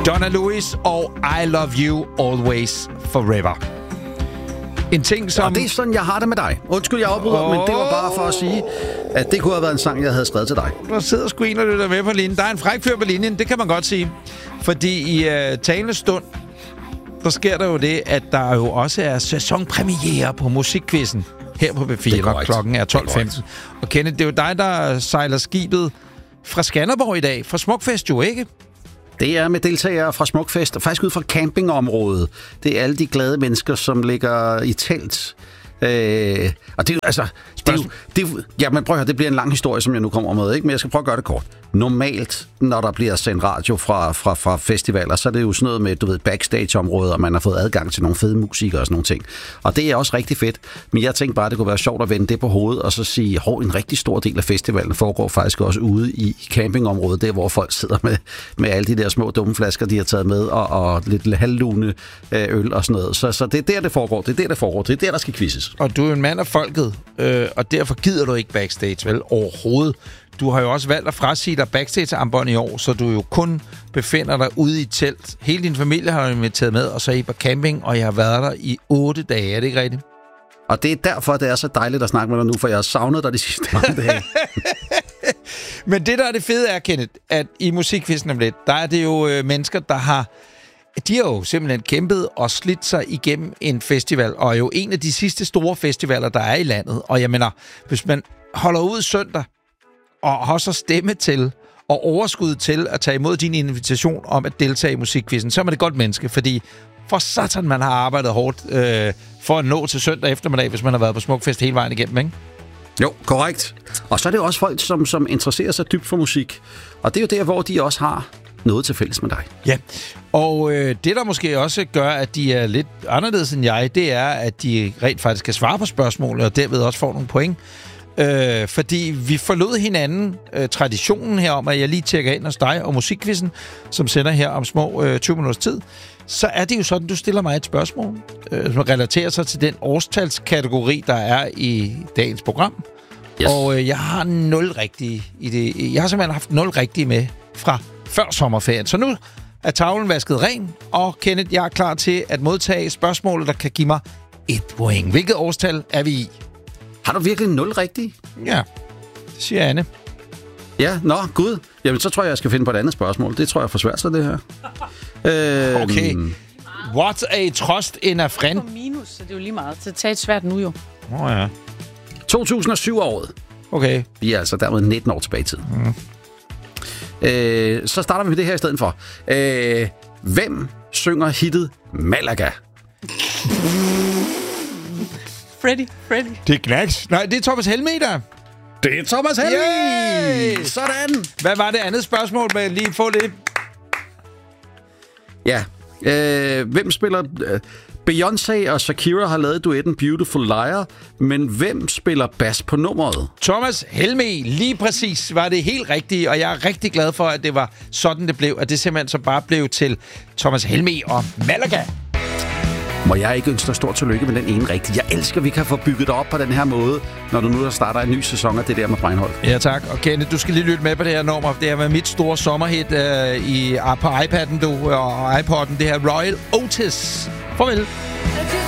Donna Lewis og I Love You Always Forever. En ting som... Og det er sådan, jeg har det med dig. Undskyld, jeg afbryder, men det var bare for at sige, at det kunne have været en sang, jeg havde skrevet til dig. Der sidder sgu en og lytter med på linjen. Der er en fræk fyr på linjen, det kan man godt sige. Fordi i talende stund, der sker der jo det, at der jo også er sæsonpremiere på musikquizzen her på B4. Klokken er 12.15. Og Kenneth, det er jo dig, der sejler skibet fra Skanderborg i dag. Fra Smukfest jo, ikke? Det er med deltagere fra Smukfest, og faktisk ud fra campingområdet. Det er alle de glade mennesker, som ligger i telt. Og det er jo, altså... men prøv at høre, det bliver en lang historie, som jeg nu kommer med, ikke? Men jeg skal prøve at gøre det kort. Normalt, når der bliver sendt radio fra festivaler, så er det jo sådan noget med, du ved, backstage-området, og man har fået adgang til nogle fede musikere og sådan nogle ting. Og det er også rigtig fedt. Men jeg tænkte bare, at det kunne være sjovt at vende det på hovedet, og så sige, en rigtig stor del af festivalen foregår faktisk også ude i campingområdet, der hvor folk sidder med alle de der små dumme flasker, de har taget med, og lidt halvlune øl og sådan noget. Så det er der, det foregår. Det er der, der skal quizzes. Og du er en mand af folket, og derfor gider du ikke backstage, vel? Overhovedet. Du har jo også valgt at frasige dig backstage-armbånd i år, så du jo kun befinder dig ude i et telt. Hele din familie har du inviteret med, og så er I på camping, og jeg har været der i 8 dage. Er det ikke rigtigt? Og det er derfor, det er så dejligt at snakke med dig nu, for jeg har savnet dig de sidste mange dage. Men det, der er det fede er, Kenneth, at i musikquizzen om lidt, der er det jo mennesker, de har jo simpelthen kæmpet og slidt sig igennem en festival, og er jo en af de sidste store festivaler, der er i landet. Og jeg mener, hvis man holder ud søndag, og har så stemme til og overskud til at tage imod din invitation om at deltage i musikquizzen, så er man et godt menneske, fordi for satan, man har arbejdet hårdt for at nå til søndag eftermiddag, hvis man har været på Smukfest hele vejen igennem, ikke? Jo, korrekt. Og så er det jo også folk, som interesserer sig dybt for musik. Og det er jo der, hvor de også har noget til fælles med dig. Ja, og det, der måske også gør, at de er lidt anderledes end jeg, det er, at de rent faktisk kan svare på spørgsmål, og derved også får nogle point. Fordi vi forlod hinanden traditionen her om, at jeg lige tjekker ind hos dig og musikquizzen, som sender her om små 20 minutters tid. Så er det jo sådan, du stiller mig et spørgsmål, som relaterer sig til den årstalskategori, der er i dagens program. Yes. Og jeg har 0 rigtige i det. Jeg har simpelthen haft 0 rigtige med fra før sommerferien. Så nu er tavlen vasket ren, og Kenneth, jeg er klar til at modtage spørgsmålet, der kan give mig 1 point. Hvilket årstal er vi i? Har du virkelig 0 rigtige? Ja, det siger Anne. Ja, gud. Jamen, så tror jeg skal finde på et andet spørgsmål. Det tror jeg er for svært, så det her. Okay. What a trust in a friend. På minus, så det er jo lige meget. Så tag et svært nu jo. Ja. 2007-året. Okay. Vi er altså dermed 19 år tilbage i tiden. Så starter vi med det her i stedet for. Hvem synger hittet Malaga? Freddy. Det er Knacks. Nej, det er Thomas Helmig, der. Det er Thomas Helmig! Yay! Sådan! Hvad var det andet spørgsmål med lige få det? Ja. Hvem spiller... Beyoncé og Shakira har lavet duetten Beautiful Liar, men hvem spiller bas på nummeret? Thomas Helmig, lige præcis var det helt rigtigt, og jeg er rigtig glad for, at det var sådan, det blev, at det simpelthen så bare blev til Thomas Helmig og Malaga. Må jeg ikke ønske dig stort tillykke med den ene rigtige. Jeg elsker, at vi kan få bygget dig op på den her måde, når du nu starter en ny sæson af det der med Breinholt. Ja, tak. Og Kenneth, du skal lige lytte med på det her nummer. Det har været mit store sommerhit på iPad'en og iPod'en. Det her Royal Otis. Farvel.